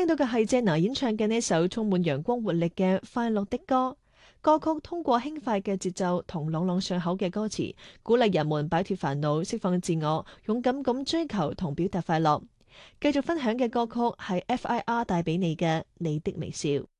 聽到嘅係謝娜演唱嘅呢首充滿陽光活力嘅《快樂的歌》。歌曲通過輕快嘅節奏同朗朗上口嘅歌詞，鼓勵人們擺脫煩惱，釋放自我，勇敢咁追求同表達快樂。繼續分享嘅歌曲係 FIR 帶俾你嘅《你的微笑》。